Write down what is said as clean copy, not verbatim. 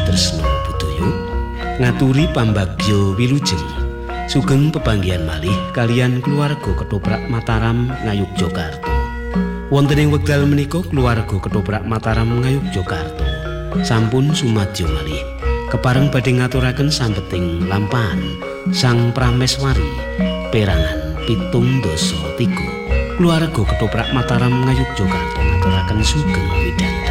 Tresna Budaya ngaturi pambagyo wilujeng sugeng pepanggihan malih kalian keluarga Ketoprak Mataram Ngayogyakarta. Wonten ing wekdal menika keluarga Ketoprak Mataram Ngayogyakarta sampun sumadyo malih kepareng badhe ngaturaken sampeting lampahan Sang Prameswari perangan 73. Keluarga Ketoprak Mataram Ngayogyakarta ngaturaken sugeng widang.